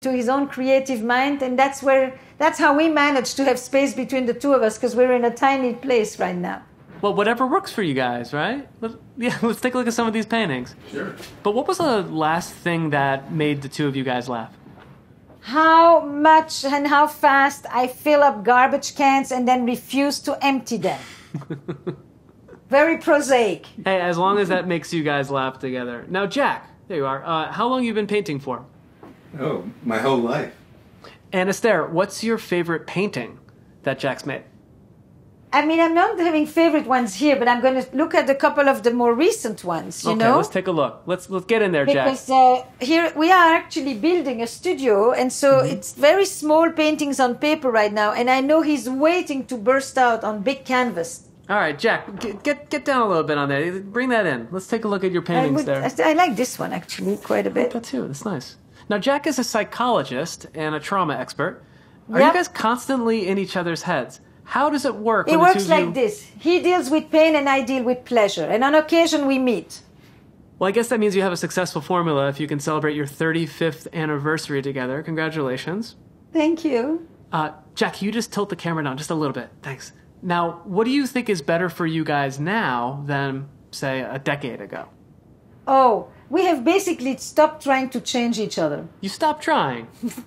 to his own creative mind, and that's how we manage to have space between the two of us, because we're in a tiny place right now. Well, whatever works for you guys, right? Let's take a look at some of these paintings. Sure. But what was the last thing that made the two of you guys laugh? How much and how fast I fill up garbage cans and then refuse to empty them. Very prosaic. Hey, as long as that makes you guys laugh together. Now, Jack, there you are. How long have you been painting for? Oh, my whole life. And Esther, what's your favorite painting that Jack's made? I mean, I'm not having favorite ones here, but I'm going to look at a couple of the more recent ones, you know? Okay, let's take a look. Let's get in there, Jack. Because here we are actually building a studio, and so it's very small paintings on paper right now, and I know he's waiting to burst out on big canvas. All right, Jack, get down a little bit on there. Bring that in. Let's take a look at your paintings there. I like this one, actually, quite a bit. That too. That's nice. Now, Jack is a psychologist and a trauma expert. Are Yep. you guys constantly in each other's heads? How does it work? It when the two works of like you... this. He deals with pain and I deal with pleasure. And on occasion we meet. Well, I guess that means you have a successful formula if you can celebrate your 35th anniversary together. Congratulations. Thank you. Jack, can you just tilt the camera down just a little bit? Thanks. Now, what do you think is better for you guys now than, say, a decade ago? Oh, we have basically stopped trying to change each other. You stopped trying.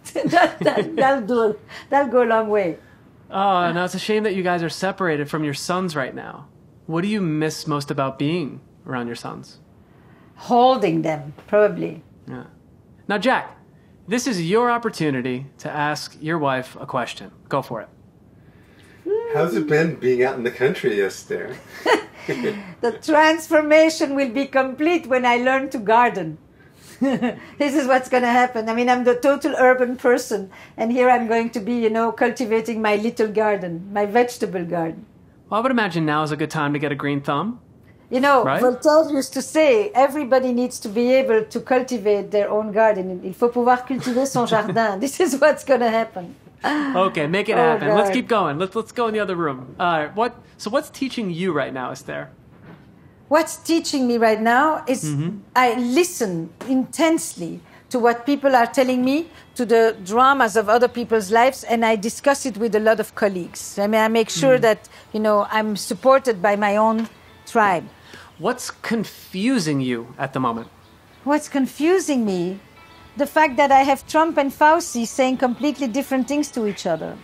That'll go a long way. Oh, now it's a shame that you guys are separated from your sons right now. What do you miss most about being around your sons? Holding them, probably. Yeah. Now, Jack, this is your opportunity to ask your wife a question. Go for it. How's it been being out in the country, Esther? The transformation will be complete when I learn to garden. This is what's going to happen. I mean, I'm the total urban person, and here I'm going to be, cultivating my little garden, my vegetable garden. Well, I would imagine now is a good time to get a green thumb. Right? Voltaire used to say, everybody needs to be able to cultivate their own garden. Il faut pouvoir cultiver son jardin. This is what's going to happen. Okay, make it happen. God. Let's keep going. Let's go in the other room. So what's teaching you right now, Esther? What's teaching me right now is I listen intensely to what people are telling me, to the dramas of other people's lives, and I discuss it with a lot of colleagues. I mean, I make sure that, I'm supported by my own tribe. What's confusing you at the moment? What's confusing me? The fact that I have Trump and Fauci saying completely different things to each other.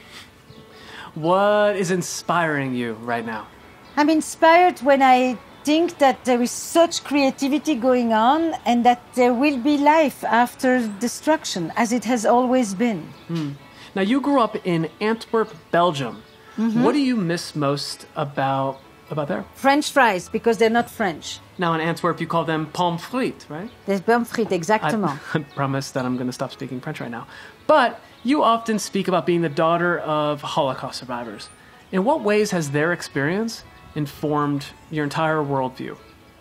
What is inspiring you right now? I'm inspired when I think that there is such creativity going on and that there will be life after destruction, as it has always been. Now, you grew up in Antwerp, Belgium. What do you miss most about there? French fries, because they're not French. Now, in Antwerp, you call them pommes frites, right? There's pommes frites, exactement. I promise that I'm going to stop speaking French right now. But you often speak about being the daughter of Holocaust survivors. In what ways has their experience informed your entire worldview?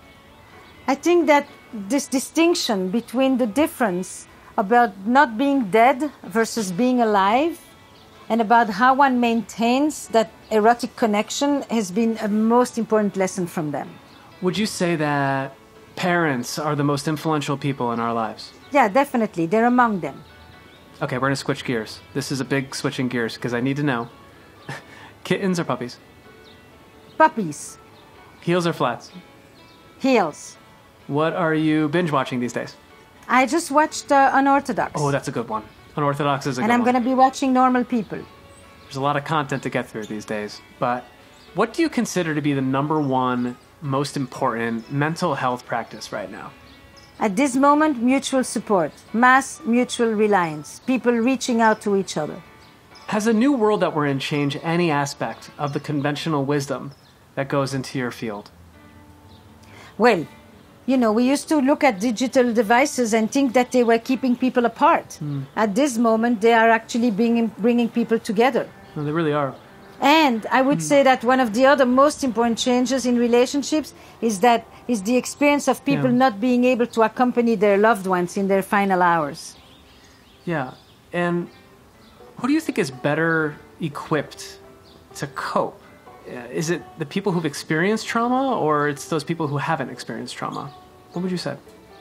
I think that this distinction between the difference about not being dead versus being alive, and about how one maintains that erotic connection, has been a most important lesson from them. Would you say that parents are the most influential people in our lives? Yeah, definitely. They're among them. Okay, we're going to switch gears. This is a big switching gears because I need to know. Kittens or puppies? Puppies. Heels or flats? Heels. What are you binge watching these days? I just watched Unorthodox. Oh, that's a good one. Unorthodox is a good one. And I'm going to be watching Normal People. There's a lot of content to get through these days. But what do you consider to be the number one most important mental health practice right now? At this moment, mutual support, mass mutual reliance, people reaching out to each other. Has the new world that we're in changed any aspect of the conventional wisdom that goes into your field? Well, we used to look at digital devices and think that they were keeping people apart. At this moment, they are actually bringing people together. Well, they really are. And I would say that one of the other most important changes in relationships is the experience of people not being able to accompany their loved ones in their final hours. Yeah. And who do you think is better equipped to cope? Is it the people who've experienced trauma, or it's those people who haven't experienced trauma? What would you say?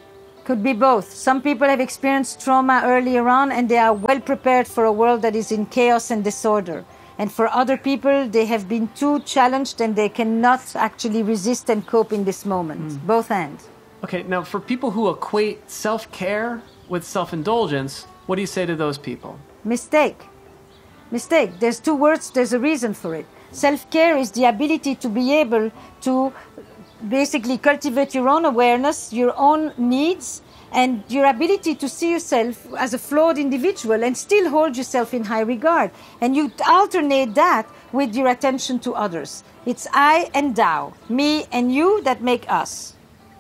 Could be both. Some people have experienced trauma earlier on and they are well prepared for a world that is in chaos and disorder. And for other people, they have been too challenged and they cannot actually resist and cope in this moment. Both ends. Okay, now for people who equate self-care with self-indulgence, what do you say to those people? Mistake. There's two words, there's a reason for it. Self-care is the ability to be able to basically cultivate your own awareness, your own needs, and your ability to see yourself as a flawed individual and still hold yourself in high regard. And you alternate that with your attention to others. It's I and thou, me and you that make us.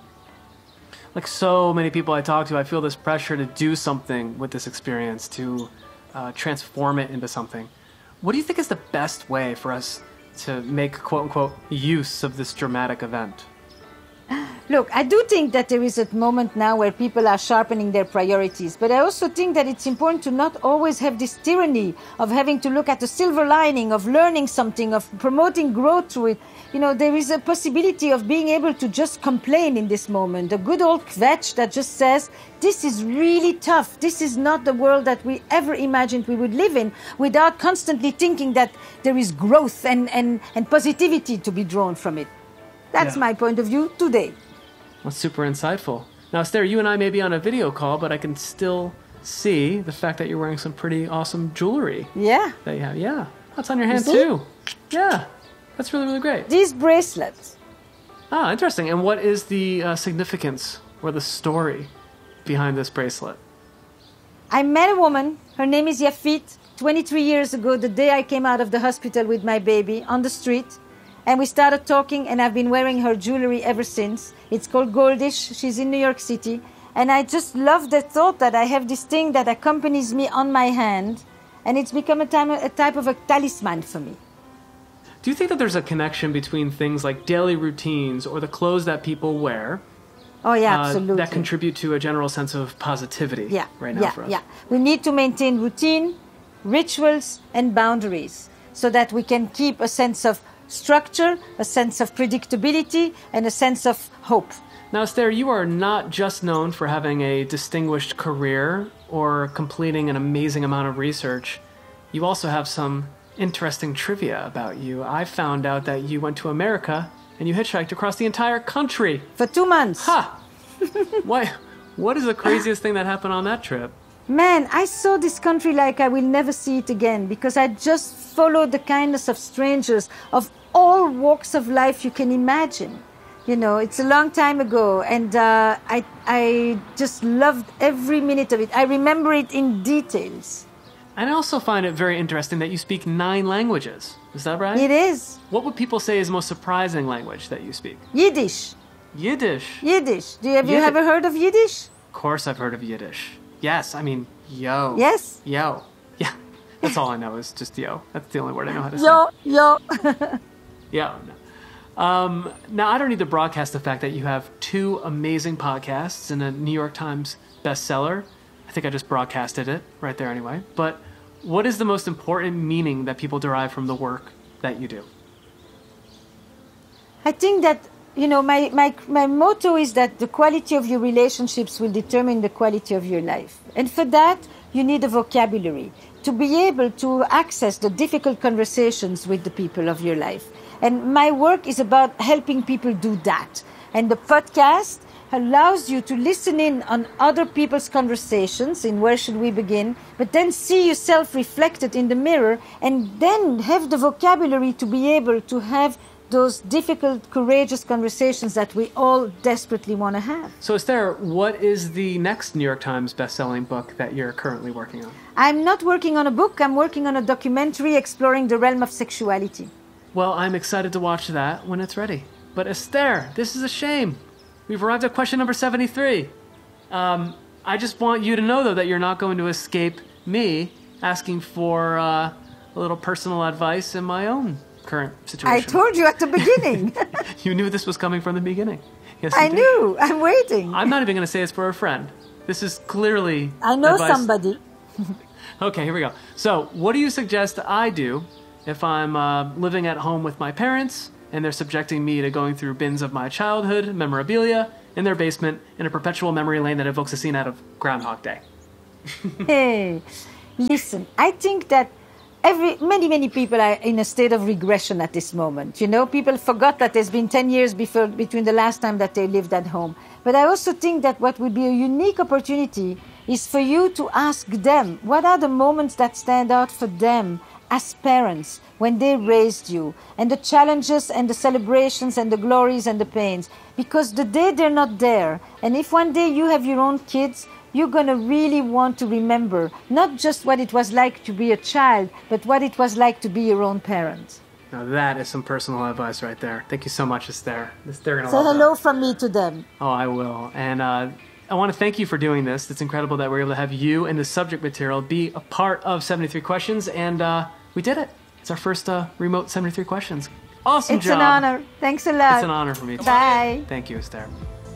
Like so many people I talk to, I feel this pressure to do something with this experience, to transform it into something. What do you think is the best way for us to make, quote-unquote, use of this dramatic event? Look, I do think that there is a moment now where people are sharpening their priorities, but I also think that it's important to not always have this tyranny of having to look at the silver lining, of learning something, of promoting growth through it. You know, there is a possibility of being able to just complain in this moment. A good old kvetch that just says, this is really tough. This is not the world that we ever imagined we would live in, without constantly thinking that there is growth and positivity to be drawn from it. That's my point of view today. That's super insightful. Now, Esther, you and I may be on a video call, but I can still see the fact that you're wearing some pretty awesome jewelry. Yeah. That you have. Yeah. That's on your hand, too. Yeah. That's really, really great. These bracelets. Ah, interesting. And what is the significance or the story behind this bracelet? I met a woman. Her name is Yafit. 23 years ago, the day I came out of the hospital with my baby on the street. And we started talking, and I've been wearing her jewelry ever since. It's called Goldish. She's in New York City. And I just love the thought that I have this thing that accompanies me on my hand. And it's become a type of a talisman for me. Do you think that there's a connection between things like daily routines or the clothes that people wear? Oh, yeah, absolutely. That contribute to a general sense of positivity right now for us? Yeah, we need to maintain routine, rituals, and boundaries so that we can keep a sense of structure, a sense of predictability, and a sense of hope. Now, Esther, you are not just known for having a distinguished career or completing an amazing amount of research. You also have some interesting trivia about you. I found out that you went to America and you hitchhiked across the entire country. For 2 months. Ha! What is the craziest thing that happened on that trip? Man, I saw this country like I will never see it again because I just followed the kindness of strangers of all walks of life you can imagine. You know, it's a long time ago, and I just loved every minute of it. I remember it in details. And I also find it very interesting that you speak 9 languages. Is that right? It is. What would people say is the most surprising language that you speak? Yiddish. Yiddish. Yiddish. Have you ever heard of Yiddish? Of course I've heard of Yiddish. Yes, I mean, yo. Yes? Yo. Yeah. That's all I know is just yo. That's the only word I know how to say. Yo. Yeah. No. Now, I don't need to broadcast the fact that you have 2 amazing podcasts and a New York Times bestseller. I think I just broadcasted it right there anyway. But what is the most important meaning that people derive from the work that you do? I think that, you know, my motto is that the quality of your relationships will determine the quality of your life. And for that, you need a vocabulary to be able to access the difficult conversations with the people of your life. And my work is about helping people do that. And the podcast allows you to listen in on other people's conversations in Where Should We Begin, but then see yourself reflected in the mirror and then have the vocabulary to be able to have those difficult, courageous conversations that we all desperately want to have. So, Esther, what is the next New York Times best-selling book that you're currently working on? I'm not working on a book. I'm working on a documentary exploring the realm of sexuality. Well, I'm excited to watch that when it's ready. But Esther, this is a shame. We've arrived at question number 73. I just want you to know, though, that you're not going to escape me asking for a little personal advice in my own current situation. I told you at the beginning. You knew this was coming from the beginning. Yes, I knew. I'm waiting. I'm not even going to say it's for a friend. This is clearly I know advice. somebody. Okay, here we go. So, what do you suggest I do if I'm living at home with my parents and they're subjecting me to going through bins of my childhood memorabilia in their basement in a perpetual memory lane that evokes a scene out of Groundhog Day. Hey, listen, I think that many people are in a state of regression at this moment. You know, people forgot that there's been 10 years between the last time that they lived at home. But I also think that what would be a unique opportunity is for you to ask them, what are the moments that stand out for them as parents when they raised you, and the challenges and the celebrations and the glories and the pains. Because the day they're not there, and if one day you have your own kids, you're going to really want to remember not just what it was like to be a child, but what it was like to be your own parent. Now that is some personal advice right there. Thank you so much, Esther. They're going to Say love hello that. from me to them. Oh, I will. And I want to thank you for doing this. It's incredible that we're able to have you and the subject material be a part of 73 Questions, and we did it. It's our first remote 73 Questions. Awesome job. It's an honor. Thanks a lot. It's an honor for me. Bye. Thank you, Esther.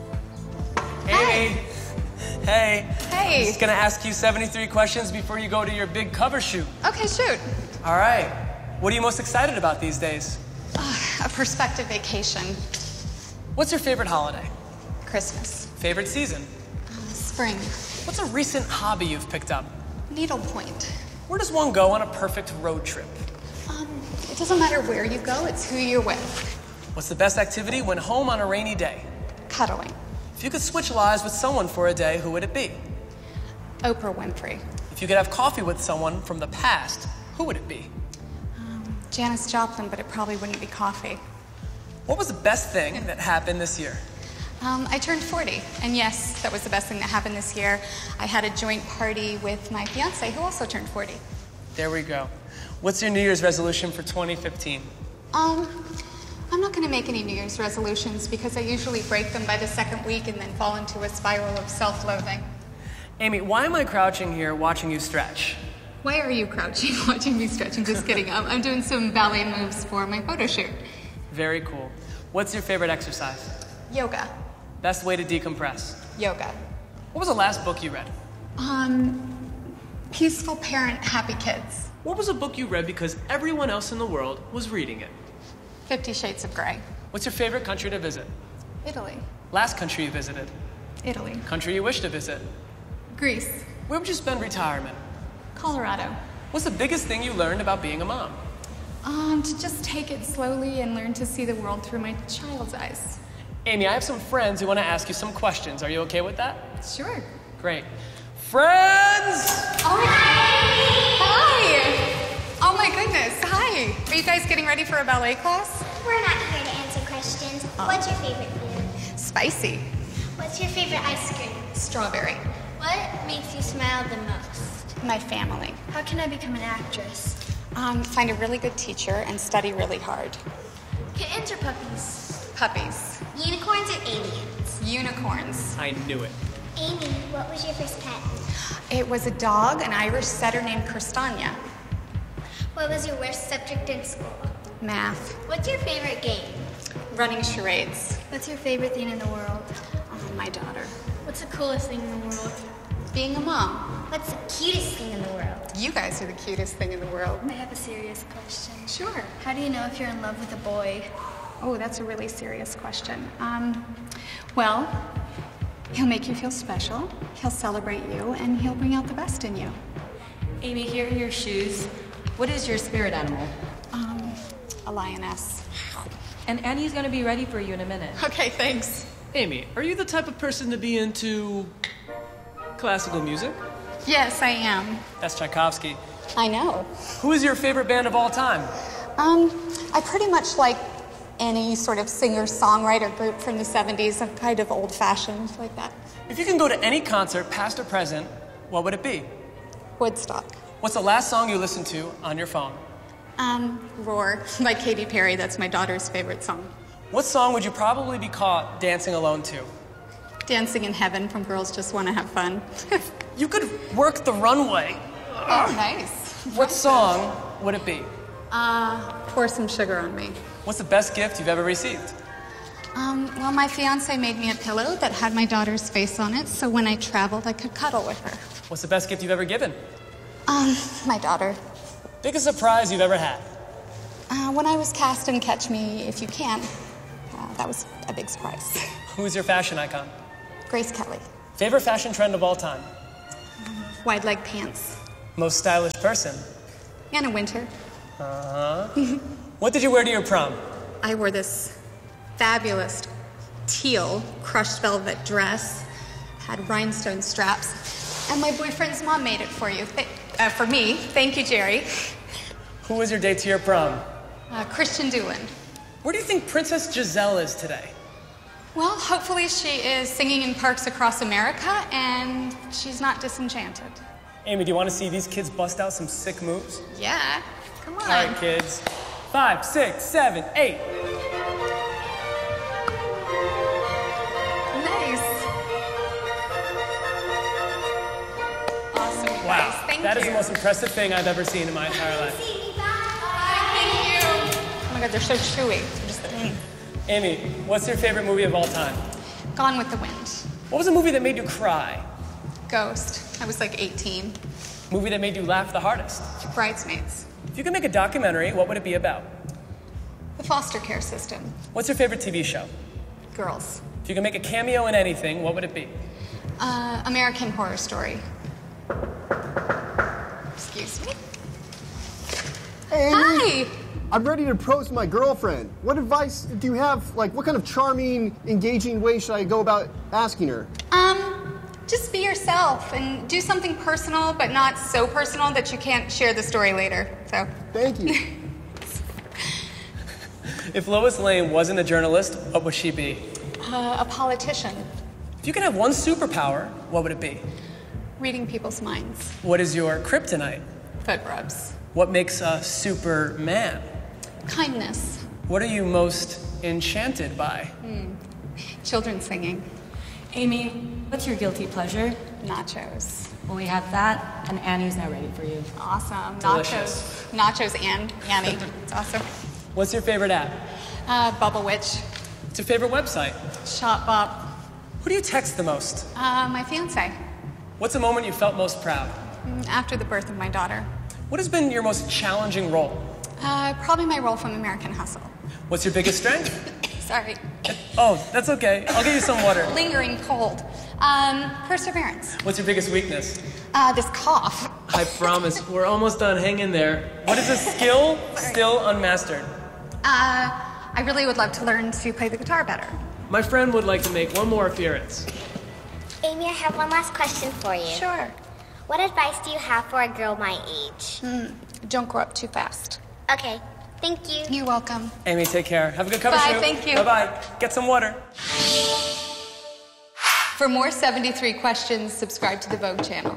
Hey. Hey. Hey. I'm just gonna ask you 73 questions before you go to your big cover shoot. Okay, shoot. All right. What are you most excited about these days? A prospective vacation. What's your favorite holiday? Christmas. Favorite season? Spring. What's a recent hobby you've picked up? Needlepoint. Where does one go on a perfect road trip? It doesn't matter where you go, it's who you're with. What's the best activity when home on a rainy day? Cuddling. If you could switch lives with someone for a day, who would it be? Oprah Winfrey. If you could have coffee with someone from the past, who would it be? Janis Joplin, but it probably wouldn't be coffee. What was the best thing that happened this year? I turned 40, and yes, that was the best thing that happened this year. I had a joint party with my fiance, who also turned 40. There we go. What's your New Year's resolution for 2015? I'm not going to make any New Year's resolutions because I usually break them by the second week and then fall into a spiral of self-loathing. Amy, why am I crouching here watching you stretch? Why are you crouching, watching me stretch? I'm just kidding. I'm doing some ballet moves for my photo shoot. Very cool. What's your favorite exercise? Yoga. Best way to decompress? Yoga. What was the last book you read? Peaceful Parent, Happy Kids. What was a book you read because everyone else in the world was reading it? 50 Shades of Grey. What's your favorite country to visit? Italy. Last country you visited? Italy. Country you wish to visit? Greece. Where would you spend retirement? Colorado. What's the biggest thing you learned about being a mom? To just take it slowly and learn to see the world through my child's eyes. Amy, I have some friends who want to ask you some questions. Are you okay with that? Sure. Great. Friends! Oh, hi! Oh my goodness, hi! Are you guys getting ready for a ballet class? We're not here to answer questions. What's your favorite food? Spicy. What's your favorite ice cream? Strawberry. What makes you smile the most? My family. How can I become an actress? Find a really good teacher and study really hard. Kittens or puppies? Puppies. Unicorns or aliens? Unicorns. I knew it. Amy, what was your first pet? It was a dog, an Irish setter named Kirstania. What was your worst subject in school? Math. What's your favorite game? Running charades. What's your favorite thing in the world? My daughter. What's the coolest thing in the world? Being a mom. What's the cutest thing in the world? You guys are the cutest thing in the world. I have a serious question. Sure. How do you know if you're in love with a boy? Oh, that's a really serious question. Well, he'll make you feel special, he'll celebrate you, and he'll bring out the best in you. Amy, here are your shoes. What is your spirit animal? A lioness. And Annie's gonna be ready for you in a minute. Okay, thanks. Amy, are you the type of person to be into classical music? Yes, I am. That's Tchaikovsky. I know. Who is your favorite band of all time? I pretty much like any sort of singer-songwriter group from the 70s. I'm kind of old-fashioned like that. If you can go to any concert, past or present, what would it be? Woodstock. What's the last song you listened to on your phone? Roar by Katy Perry. That's my daughter's favorite song. What song would you probably be caught dancing alone to? Dancing in Heaven from Girls Just Want to Have Fun. You could work the runway. Oh, nice. What song would it be? Pour Some Sugar on Me. What's the best gift you've ever received? Well, my fiance made me a pillow that had my daughter's face on it, so when I traveled, I could cuddle with her. What's the best gift you've ever given? My daughter. Biggest surprise you've ever had? When I was cast in Catch Me If You Can, that was a big surprise. Who's your fashion icon? Grace Kelly. Favorite fashion trend of all time? Wide leg pants. Most stylish person? Anna Winter. What did you wear to your prom? I wore this fabulous teal crushed velvet dress, had rhinestone straps, and my boyfriend's mom made it for me. Thank you, Jerry. Who was your date to your prom? Christian Doolin. Where do you think Princess Giselle is today? Well, hopefully she is singing in parks across America, and she's not disenchanted. Amy, do you want to see these kids bust out some sick moves? Yeah, come on. All right, kids. 5, 6, 7, 8. Nice. Awesome, guys. Wow, Thank that you. is the most impressive thing I've ever seen in my entire life. Thank you. Oh my God, they're so chewy. Amy, what's your favorite movie of all time? Gone with the Wind. What was a movie that made you cry? Ghost. I was like 18. Movie that made you laugh the hardest? Bridesmaids. If you could make a documentary, what would it be about? The foster care system. What's your favorite TV show? Girls. If you could make a cameo in anything, what would it be? American Horror Story. Excuse me. Hey, Amy. Hi. I'm ready to propose to my girlfriend. What advice do you have? Like, what kind of charming, engaging way should I go about asking her? Just be yourself and do something personal, but not so personal that you can't share the story later. So. Thank you. If Lois Lane wasn't a journalist, what would she be? A politician. If you could have one superpower, what would it be? Reading people's minds. What is your kryptonite? Foot rubs. What makes a Superman? Kindness. What are you most enchanted by? Children singing. Amy, what's your guilty pleasure? Nachos. Well, we have that, and Annie's now ready for you. Awesome. Delicious. Nachos and Annie. It's awesome. What's your favorite app? Bubble Witch. What's your favorite website? Shopbop. Who do you text the most? My fiance. What's a moment you felt most proud? After the birth of my daughter. What has been your most challenging role? Probably my role from American Hustle. What's your biggest strength? Sorry. Oh, that's okay. I'll get you some water. Lingering cold. Perseverance. What's your biggest weakness? This cough. I promise, we're almost done. Hang in there. What is a skill still unmastered? I really would love to learn to play the guitar better. My friend would like to make one more appearance. Amy, I have one last question for you. Sure. What advice do you have for a girl my age? Don't grow up too fast. Okay, thank you. You're welcome. Amy, take care. Have a good cover Bye, shoot. thank you. Bye-bye. Get some water. For more 73 questions, subscribe to the Vogue channel.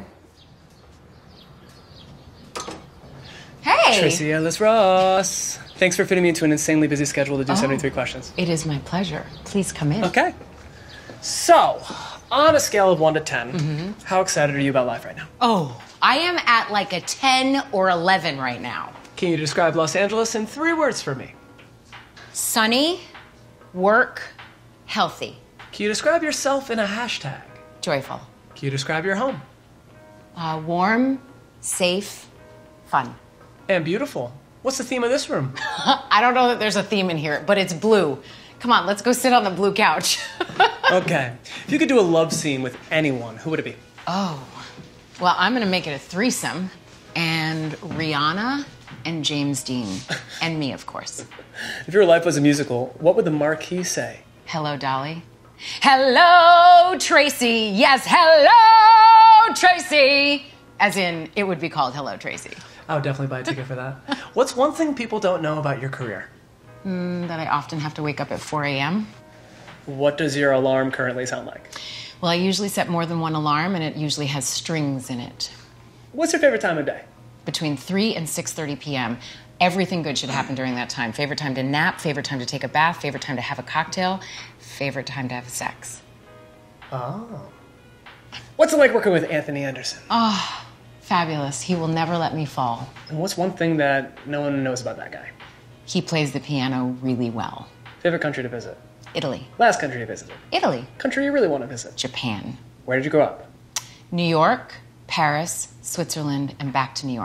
Hey! Tracy Ellis Ross. Thanks for fitting me into an insanely busy schedule to do 73 questions. It is my pleasure. Please come in. Okay. So, on a scale of 1 to 10, how excited are you about life right now? Oh, I am at like a 10 or 11 right now. Can you describe Los Angeles in 3 words for me? Sunny, work, healthy, Can you describe yourself in a hashtag? joyful, Can you describe your home? warm, safe, fun. And beautiful. What's the theme of this room? I don't know that there's a theme in here, but it's blue. Come on, let's go sit on the blue couch. Okay. If you could do a love scene with anyone, who would it be? Oh, well, I'm gonna make it a threesome. And Rihanna and James Dean. And me, of course. If your life was a musical, what would the marquee say? Hello, Dolly. Hello, Tracy. Yes, hello, Tracy. As in, it would be called Hello, Tracy. I would definitely buy a ticket for that. What's one thing people don't know about your career? That I often have to wake up at 4 a.m. What does your alarm currently sound like? Well, I usually set more than one alarm, and it usually has strings in it. What's your favorite time of day? Between 3 and 6:30 p.m. Everything good should happen during that time. Favorite time to nap, favorite time to take a bath, favorite time to have a cocktail, favorite time to have sex. Oh. What's it like working with Anthony Anderson? Oh, fabulous. He will never let me fall. And what's one thing that no one knows about that guy? He plays the piano really well. Favorite country to visit? Italy. Last country you visited? Italy. Country you really want to visit? Japan. Where did you grow up? New York, Paris, Switzerland, and back to New York.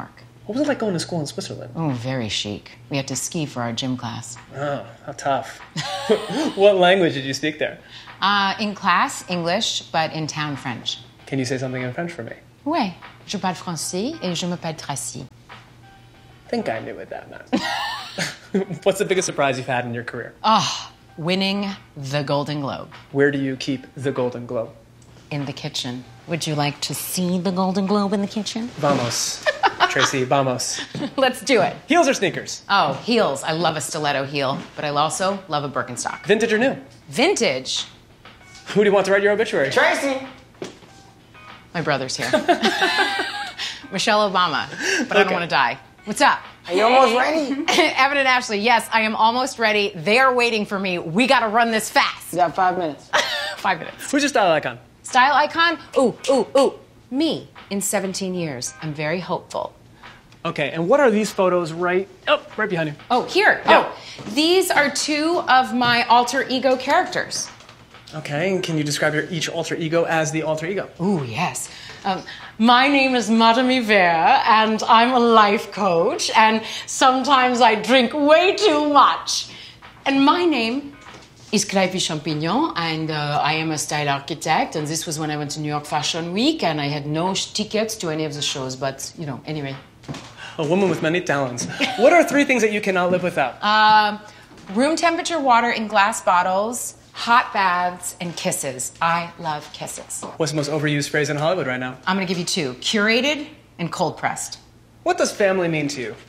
What was it like going to school in Switzerland? Oh, very chic. We had to ski for our gym class. Oh, how tough. What language did you speak there? In class, English, but in town, French. Can you say something in French for me? Ouais. Je parle français et je m'appelle Tracy. I think I knew what that meant. What's the biggest surprise you've had in your career? Winning the Golden Globe. Where do you keep the Golden Globe? In the kitchen. Would you like to see the Golden Globe in the kitchen? Vamos. Tracy, vamos. Let's do it. Heels or sneakers? Oh, heels. I love a stiletto heel, but I also love a Birkenstock. Vintage or new? Vintage? Who do you want to write your obituary? Tracy! My brother's here. Michelle Obama, but I don't want to die. What's up? Are you almost ready? Evan and Ashley, yes, I am almost ready. They are waiting for me. We got to run this fast. You got 5 minutes. 5 minutes. Who's your style icon? Style icon? Ooh. Me in 17 years. I'm very hopeful. Okay, and what are these photos right behind you? Oh, here. Yeah. Oh, these are 2 of my alter ego characters. Okay, and can you describe your each alter ego as the alter ego? Ooh, yes. My name is Madame Hiver, and I'm a life coach, and sometimes I drink way too much. And my name is Calliope Champignon, and I am a style architect, and this was when I went to New York Fashion Week, and I had no tickets to any of the shows, but, anyway. A woman with many talents. What are 3 things that you cannot live without? Room temperature water in glass bottles, hot baths, and kisses. I love kisses. What's the most overused phrase in Hollywood right now? I'm gonna give you 2, curated and cold pressed. What does family mean to you?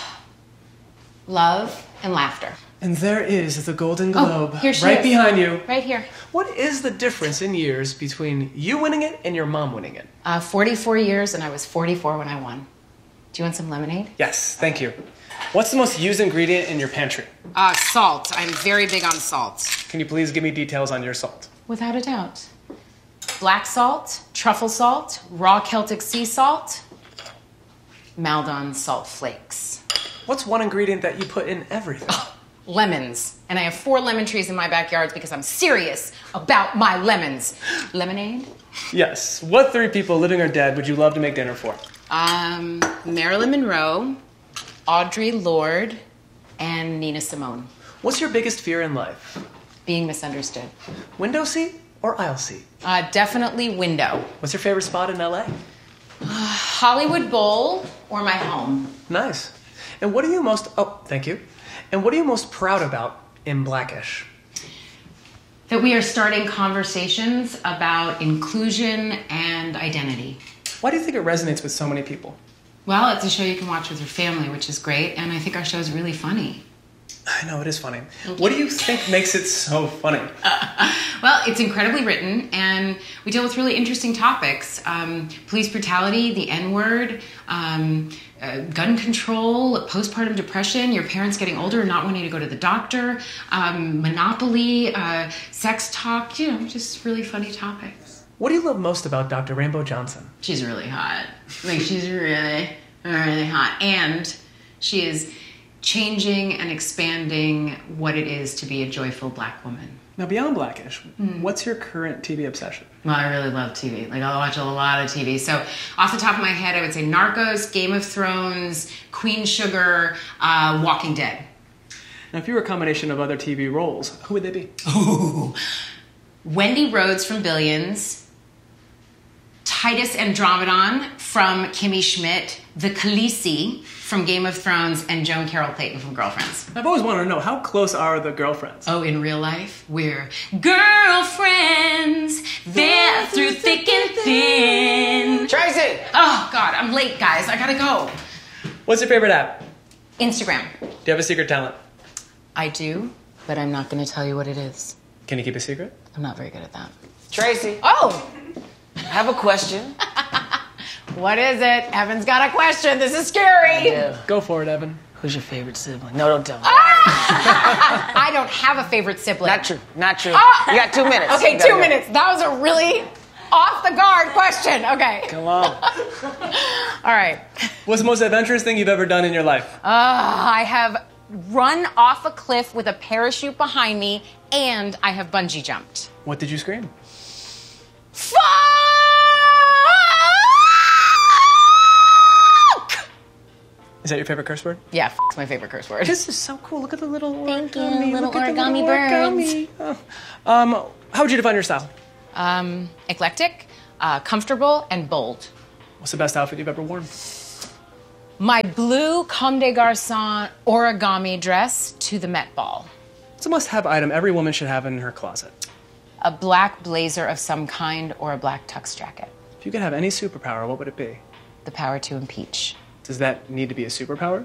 Love and laughter. And there is the Golden Globe, here she right is. behind you. Right here. What is the difference in years between you winning it and your mom winning it? 44 years, and I was 44 when I won. Do you want some lemonade? Yes, thank you. What's the most used ingredient in your pantry? Salt. I'm very big on salt. Can you please give me details on your salt? Without a doubt. Black salt, truffle salt, raw Celtic sea salt, Maldon salt flakes. What's one ingredient that you put in everything? Lemons. And I have 4 lemon trees in my backyard because I'm serious about my lemons. Lemonade? Yes. What 3 people, living or dead, would you love to make dinner for? Marilyn Monroe, Audre Lorde, and Nina Simone. What's your biggest fear in life? Being misunderstood. Window seat or aisle seat? Definitely window. What's your favorite spot in LA? Hollywood Bowl or my home. Nice. And what are you most... Oh, thank you. And what are you most proud about in Blackish? That we are starting conversations about inclusion and identity. Why do you think it resonates with so many people? Well, it's a show you can watch with your family, which is great, and I think our show is really funny. I know, it is funny. What do you think makes it so funny? Well, it's incredibly written, and we deal with really interesting topics. Police brutality, the N-word, gun control, postpartum depression, your parents getting older and not wanting to go to the doctor, monopoly, sex talk, just really funny topics. What do you love most about Dr. Rainbow Johnson? She's really hot. She's really, really hot. And she is changing and expanding what it is to be a joyful Black woman. Now, beyond Blackish, what's your current TV obsession? Well, I really love TV. I'll watch a lot of TV. So, off the top of my head, I would say Narcos, Game of Thrones, Queen Sugar, Walking Dead. Now, if you were a combination of other TV roles, who would they be? Ooh. Wendy Rhodes from Billions, Titus Andromedon from Kimmy Schmidt, the Khaleesi from Game of Thrones, and Joan Carroll Clayton from Girlfriends. I've always wanted to know, how close are the girlfriends? Oh, in real life, we're girlfriends. They're through thick and thin. Tracy! Oh, God, I'm late, guys. I gotta go. What's your favorite app? Instagram. Do you have a secret talent? I do, but I'm not gonna tell you what it is. Can you keep a secret? I'm not very good at that. Tracy! Oh! I have a question. What is it? Evan's got a question. This is scary. Yeah. Go for it, Evan. Who's your favorite sibling? No, don't tell me. I don't have a favorite sibling. Not true. Not true. Oh! You got 2 minutes. Okay, You gotta 2 go. minutes. That was a really off the guard question. Okay. Come on. All right. What's the most adventurous thing you've ever done in your life? I have run off a cliff with a parachute behind me, and I have bungee jumped. What did you scream? Fuck! Is that your favorite curse word? Yeah, it's my favorite curse word. This is so cool. Look at the little Thank you, origami. little Look at the origami little birds. origami. How would you define your style? Eclectic, comfortable, and bold. What's the best outfit you've ever worn? My blue Comme des Garçons origami dress to the Met Ball. It's a must-have item every woman should have in her closet. A black blazer of some kind or a black tux jacket. If you could have any superpower, what would it be? The power to impeach. Does that need to be a superpower?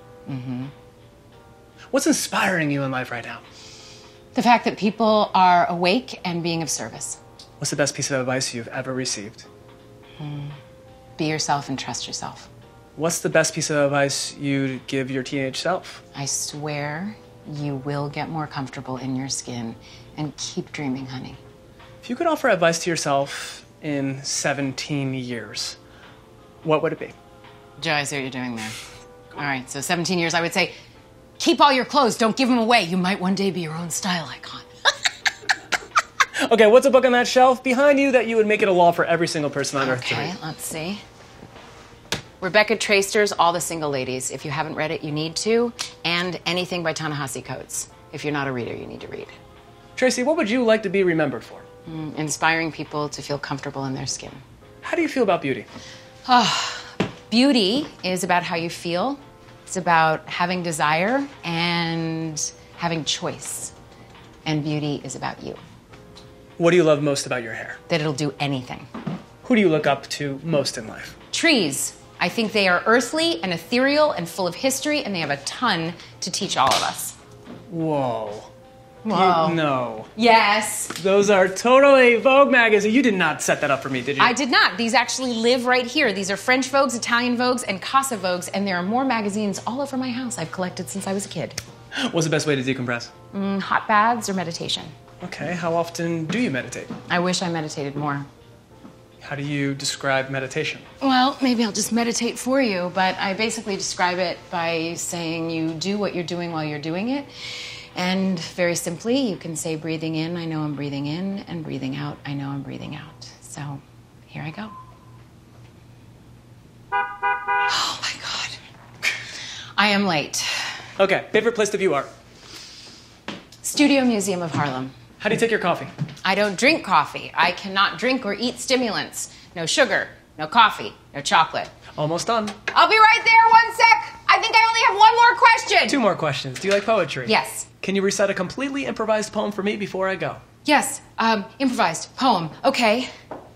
What's inspiring you in life right now? The fact that people are awake and being of service. What's the best piece of advice you've ever received? Be yourself and trust yourself. What's the best piece of advice you'd give your teenage self? I swear you will get more comfortable in your skin and keep dreaming, honey. If you could offer advice to yourself in 17 years, what would it be? Joe, I see what you're doing there. All right, so 17 years, I would say, keep all your clothes, don't give them away. You might one day be your own style icon. Okay, what's a book on that shelf behind you that you would make it a law for every single person on earth to Okay, read? let's see. Rebecca Traster's All the Single Ladies. If you haven't read it, you need to. And anything by Ta-Nehisi Coates. If you're not a reader, you need to read. Tracy, what would you like to be remembered for? Inspiring people to feel comfortable in their skin. How do you feel about beauty? Beauty is about how you feel. It's about having desire and having choice. And beauty is about you. What do you love most about your hair? That it'll do anything. Who do you look up to most in life? Trees. I think they are earthly and ethereal and full of history, and they have a ton to teach all of us. Whoa. Whoa. No. Yes. Those are totally Vogue magazine. You did not set that up for me, did you? I did not. These actually live right here. These are French Vogues, Italian Vogues, and Casa Vogues, and there are more magazines all over my house I've collected since I was a kid. What's the best way to decompress? Hot baths or meditation. Okay, how often do you meditate? I wish I meditated more. How do you describe meditation? Well, maybe I'll just meditate for you, but I basically describe it by saying you do what you're doing while you're doing it. And very simply, you can say breathing in, I know I'm breathing in, and breathing out, I know I'm breathing out. So here I go. Oh my God. I am late. Okay, favorite place to view art? Studio Museum of Harlem. How do you take your coffee? I don't drink coffee. I cannot drink or eat stimulants. No sugar, no coffee, no chocolate. Almost done. I'll be right there, 1 sec. I think I only have one more question. 2 more questions. Do you like poetry? Yes. Can you recite a completely improvised poem for me before I go? Yes, improvised poem. Okay.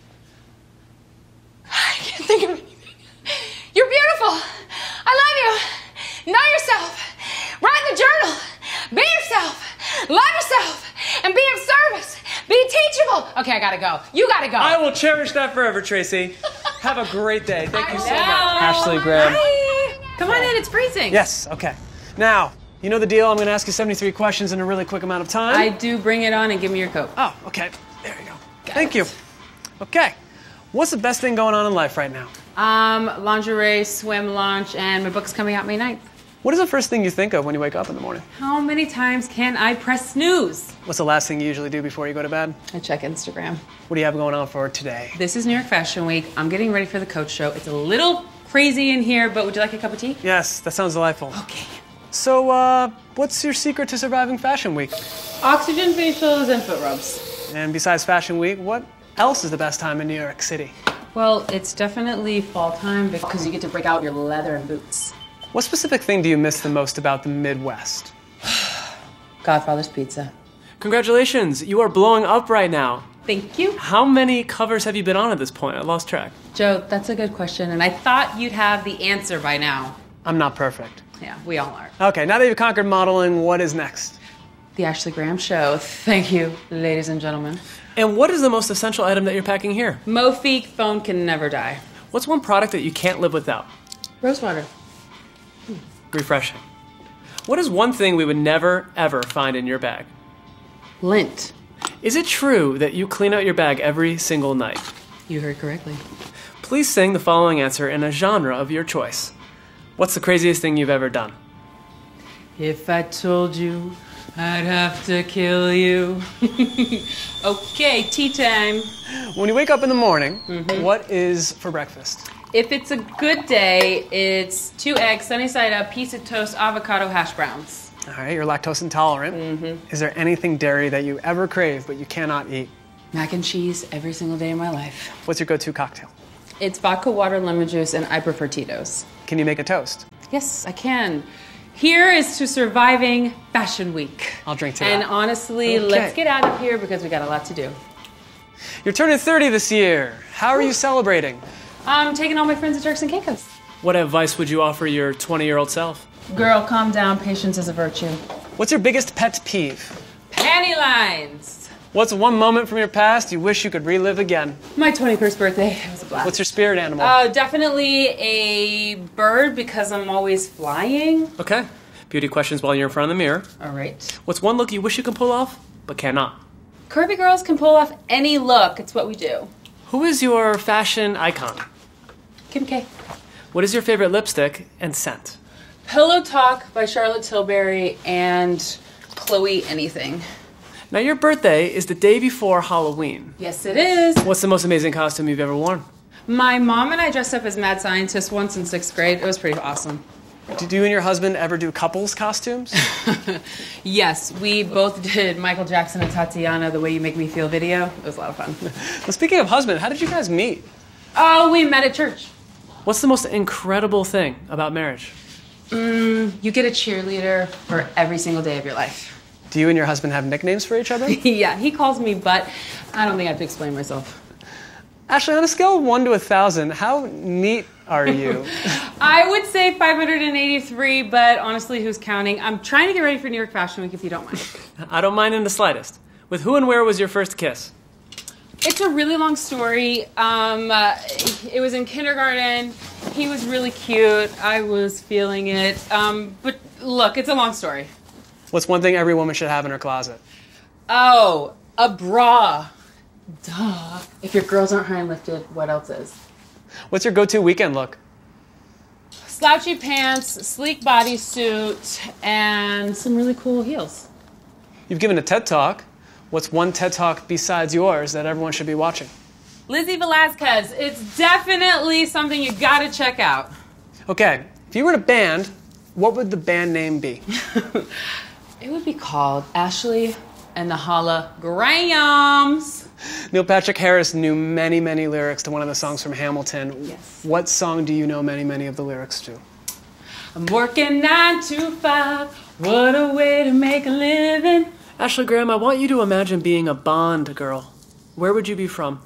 I can't think of anything. You're beautiful. I love you. Know yourself. Write in the journal. Be yourself. Love yourself. And be of service. Be teachable. Okay, I gotta go. You gotta go. I will cherish that forever, Tracy. Have a great day. Thank you so much. Ashley Graham. Hi. Come on in, it's freezing. Yes, okay. Now, you know the deal. I'm going to ask you 73 questions in a really quick amount of time. I do. Bring it on and give me your coat. Oh, okay. There you go. Thank you. Okay. What's the best thing going on in life right now? Lingerie, swim launch, and my book's coming out May 9th. What is the first thing you think of when you wake up in the morning? How many times can I press snooze? What's the last thing you usually do before you go to bed? I check Instagram. What do you have going on for today? This is New York Fashion Week. I'm getting ready for the Coach Show. It's a little crazy in here, but would you like a cup of tea? Yes, that sounds delightful. Okay. So, what's your secret to surviving Fashion Week? Oxygen facials and foot rubs. And besides Fashion Week, what else is the best time in New York City? Well, it's definitely fall time because you get to break out your leather and boots. What specific thing do you miss the most about the Midwest? Godfather's Pizza. Congratulations, you are blowing up right now. Thank you. How many covers have you been on at this point? I lost track. Joe, that's a good question, and I thought you'd have the answer by now. I'm not perfect. Yeah, we all are. Okay, now that you've conquered modeling, what is next? The Ashley Graham Show. Thank you, ladies and gentlemen. And what is the most essential item that you're packing here? Mofique phone can never die. What's one product that you can't live without? Rosewater. Refreshing. What is one thing we would never, ever find in your bag? Lint. Is it true that you clean out your bag every single night? You heard correctly. Please sing the following answer in a genre of your choice. What's the craziest thing you've ever done? If I told you, I'd have to kill you. Okay, tea time. When you wake up in the morning, what is for breakfast? If it's a good day, it's 2 eggs, sunny side up, piece of toast, avocado, hash browns. All right, you're lactose intolerant. Is there anything dairy that you ever crave but you cannot eat? Mac and cheese every single day of my life. What's your go-to cocktail? It's vodka, water, lemon juice, and I prefer Tito's. Can you make a toast? Yes, I can. Here is to surviving Fashion Week. I'll drink to And that. honestly, Okay. let's get out of here because we got a lot to do. You're turning 30 this year. How are you celebrating? I'm taking all my friends to Turks and Caicos. What advice would you offer your 20-year-old self? Girl, calm down. Patience is a virtue. What's your biggest pet peeve? Panty lines. What's one moment from your past you wish you could relive again? My 21st birthday. It was a blast. What's your spirit animal? Definitely a bird because I'm always flying. Okay. Beauty questions while you're in front of the mirror. All right. What's one look you wish you could pull off, but cannot? Curvy girls can pull off any look. It's what we do. Who is your fashion icon? Kim K. What is your favorite lipstick and scent? Pillow Talk by Charlotte Tilbury and Chloe Anything. Now, your birthday is the day before Halloween. Yes, it is. What's the most amazing costume you've ever worn? My mom and I dressed up as mad scientists once in 6th grade. It was pretty awesome. Did you and your husband ever do couples costumes? Yes, we both did Michael Jackson and Tatiana, The Way You Make Me Feel video. It was a lot of fun. Well, speaking of husband, how did you guys meet? Oh, we met at church. What's the most incredible thing about marriage? You get a cheerleader for every single day of your life. Do you and your husband have nicknames for each other? Yeah, he calls me Butt. I don't think I have to explain myself. Ashley, on a scale of 1 to 1,000, how neat are you? I would say 583, but honestly, who's counting? I'm trying to get ready for New York Fashion Week, if you don't mind. I don't mind in the slightest. With who and where was your first kiss? It's a really long story. It was in kindergarten. He was really cute. I was feeling it. But look, it's a long story. What's one thing every woman should have in her closet? Oh, a bra. Duh. If your girls aren't high and lifted, what else is? What's your go-to weekend look? Slouchy pants, sleek bodysuit, and some really cool heels. You've given a TED Talk. What's one TED Talk besides yours that everyone should be watching? Lizzie Velasquez. It's definitely something you gotta check out. Okay, if you were in a band, what would the band name be? It would be called Ashley and the Holograms. Neil Patrick Harris knew many, many lyrics to one of the songs from Hamilton. Yes. What song do you know many, many of the lyrics to? I'm working 9 to 5. What a way to make a living. Ashley Graham, I want you to imagine being a Bond girl. Where would you be from?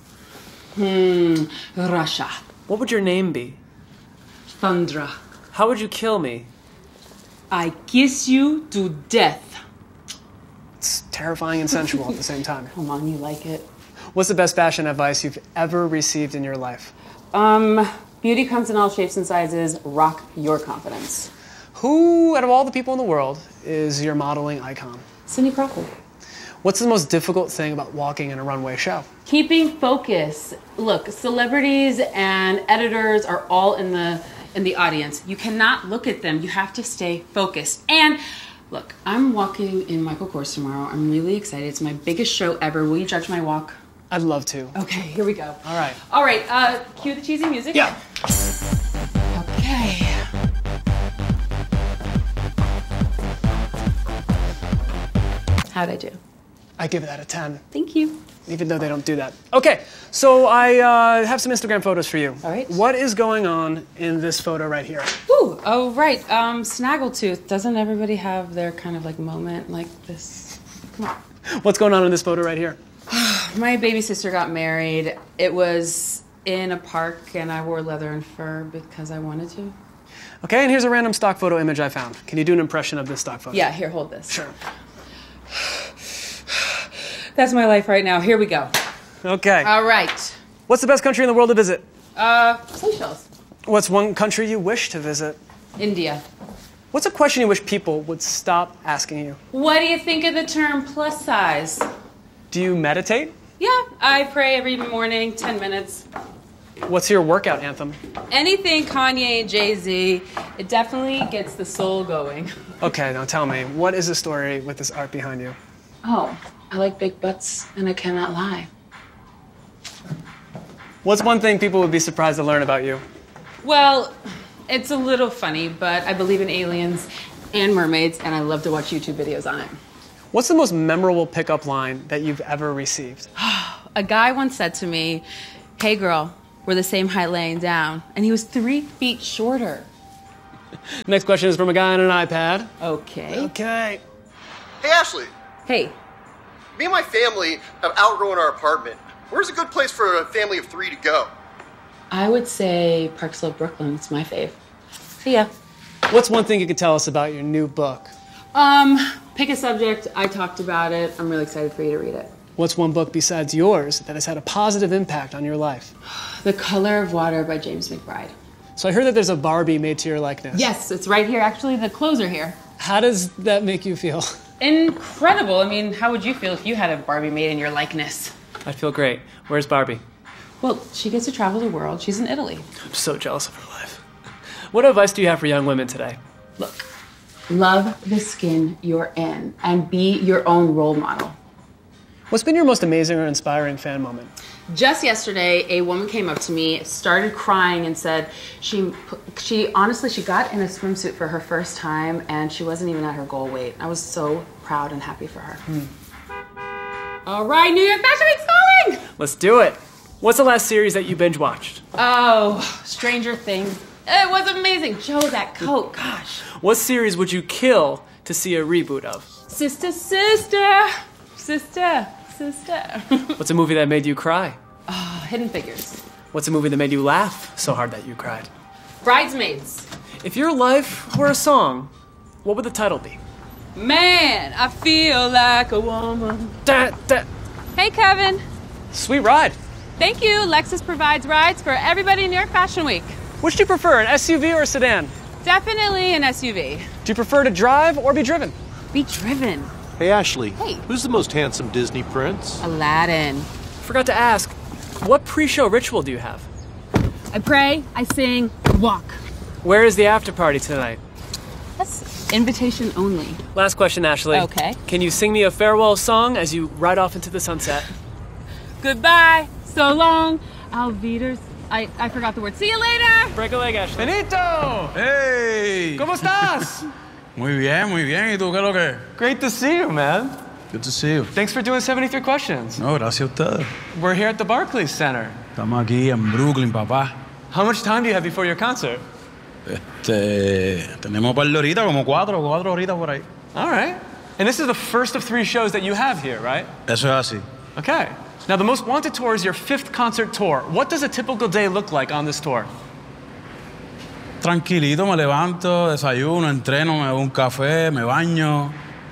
Russia. What would your name be? Thundra. How would you kill me? I kiss you to death. It's terrifying and sensual at the same time. Come on, you like it. What's the best fashion advice you've ever received in your life? Beauty comes in all shapes and sizes. Rock your confidence. Who, out of all the people in the world, is your modeling icon? Cindy Crawford. What's the most difficult thing about walking in a runway show? Keeping focus. Look, celebrities and editors are all in the audience. You cannot look at them. You have to stay focused. And look, I'm walking in Michael Kors tomorrow. I'm really excited. It's my biggest show ever. Will you judge my walk? I'd love to. Okay, here we go. All right. All right, cue the cheesy music. Yeah. Okay. How'd I do? I give that a 10, Thank you. even though they don't do that. Okay, so I have some Instagram photos for you. All right. What is going on in this photo right here? Ooh, oh, right. Snaggletooth. Doesn't everybody have their kind of like moment like this? Come on. What's going on in this photo right here? My baby sister got married. It was in a park, and I wore leather and fur because I wanted to. Okay, and here's a random stock photo image I found. Can you do an impression of this stock photo? Yeah, here, hold this. Sure. That's my life right now. Here we go. Okay. All right. What's the best country in the world to visit? Seychelles. What's one country you wish to visit? India. What's a question you wish people would stop asking you? What do you think of the term plus size? Do you meditate? Yeah, I pray every morning, 10 minutes. What's your workout anthem? Anything Kanye and Jay-Z, it definitely gets the soul going. Okay, now tell me, what is the story with this art behind you? Oh, I like big butts, and I cannot lie. What's one thing people would be surprised to learn about you? Well, it's a little funny, but I believe in aliens and mermaids, and I love to watch YouTube videos on it. What's the most memorable pickup line that you've ever received? A guy once said to me, "Hey girl, we're the same height laying down," and he was 3 feet shorter. Next question is from a guy on an iPad. Okay. Okay. Hey, Ashley. Hey. Me and my family have outgrown our apartment. Where's a good place for a family of 3 to go? I would say Park Slope, Brooklyn. It's my fave. See ya. What's one thing you could tell us about your new book? Pick a subject. I talked about it. I'm really excited for you to read it. What's one book besides yours that has had a positive impact on your life? The Color of Water by James McBride. So I heard that there's a Barbie made to your likeness. Yes, it's right here. Actually, the clothes are here. How does that make you feel? Incredible. I mean, how would you feel if you had a Barbie made in your likeness? I'd feel great. Where's Barbie? Well, she gets to travel the world. She's in Italy. I'm so jealous of her life. What advice do you have for young women today? Look, love the skin you're in and be your own role model. What's been your most amazing or inspiring fan moment? Just yesterday, a woman came up to me, started crying, and said she honestly got in a swimsuit for her first time, and she wasn't even at her goal weight. I was so proud and happy for her. All right, New York Fashion Week's calling! Let's do it. What's the last series that you binge watched? Oh, Stranger Things. It was amazing. Joe, that coat, gosh. What series would you kill to see a reboot of? Sister, sister, sister, sister. What's a movie that made you cry? Oh, Hidden Figures. What's a movie that made you laugh so hard that you cried? Bridesmaids. If your life were a song, what would the title be? Man, I feel like a woman. Hey, Kevin. Sweet ride. Thank you. Lexus provides rides for everybody in New York Fashion Week. Which do you prefer, an SUV or a sedan? Definitely an SUV. Do you prefer to drive or be driven? Be driven. Hey, Ashley. Hey. Who's the most handsome Disney prince? Aladdin. Forgot to ask, what pre-show ritual do you have? I pray, I sing, walk. Where is the after party tonight? That's invitation only. Last question, Ashley. Okay. Can you sing me a farewell song as you ride off into the sunset? Goodbye, so long, Alviders. I forgot the word. See you later. Break a leg, Ashley. Benito! Hey! ¿Cómo estás? Muy bien, muy bien. ¿Y tú qué es lo que? Great to see you, man. Good to see you. Thanks for doing 73 questions. No, gracias a ustedes. We're here at the Barclays Center. Estamos aquí en Brooklyn, papá. How much time do you have before your concert? Tenemos un par de horitas, como cuatro horitas por ahí. All right. And this is the first of 3 shows that you have here, right? Eso es así. Okay. Now, the Most Wanted tour is your 5th concert tour. What does a typical day look like on this tour? Tranquilito, me levanto, desayuno, entreno, me bebo un café, me baño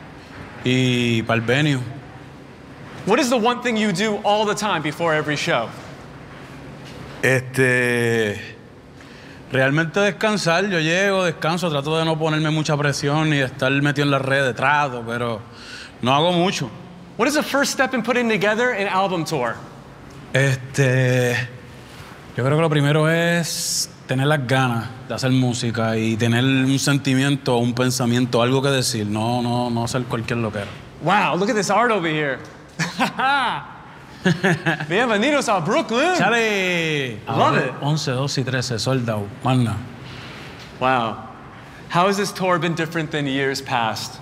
y para el venue. What is the one thing you do all the time before every show? Realmente descansar. Yo llego, descanso, trato de no ponerme mucha presión ni de estar metido en las redes, trato, pero no hago mucho. What is the first step in putting together an album tour? Yo creo que lo primero es tener las ganas de hacer música y tener un sentimiento, un pensamiento, algo que decir, no ser cualquier loquero. Wow, look at this art over here. Bienvenidos a Brooklyn. ¡Chale! Love it. 11, 12 y 13, sold out, magna. Wow. How has this tour been different than years past?